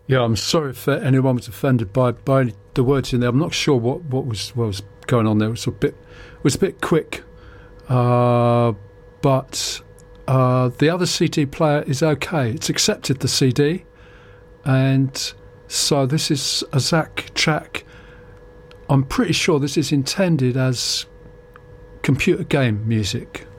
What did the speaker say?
Yeah, I'm sorry if anyone was offended by the words in there. I'm not sure what was going on there. It was a bit quick, but the other CD player is okay. It's accepted the CD, and so this is a Zach track. I'm pretty sure this is intended as computer game music.